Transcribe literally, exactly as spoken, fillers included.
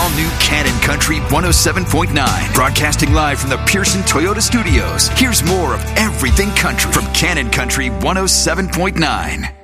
all-new Cannon Country one oh seven point nine. Broadcasting live from the Pearson Toyota Studios. Here's more of everything country from Cannon Country one oh seven point nine.